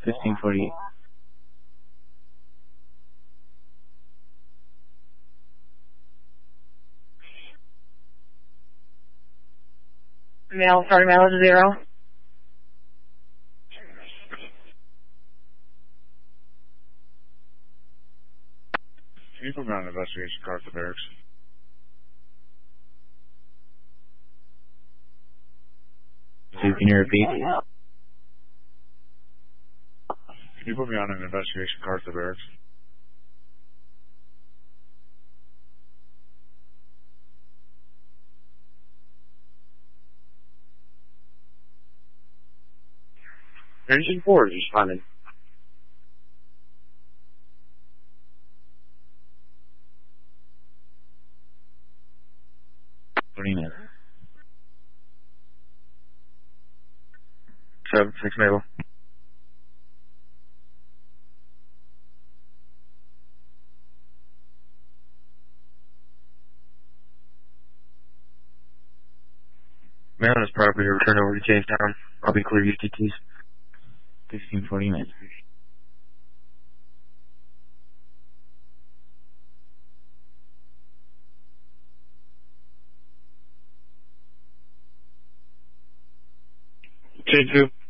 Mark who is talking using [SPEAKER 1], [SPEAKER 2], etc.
[SPEAKER 1] 1548.
[SPEAKER 2] Mail is 0.
[SPEAKER 3] Can you put me on an investigation car at the barracks?
[SPEAKER 1] Can you repeat?
[SPEAKER 3] Can you put me on an investigation car at the barracks?
[SPEAKER 4] Engine 4 is responding.
[SPEAKER 1] minutes.
[SPEAKER 4] 7-6 Naval. Man on his property, return over to Jamestown. I'll be clear UTTs.
[SPEAKER 1] 1549.
[SPEAKER 4] J2.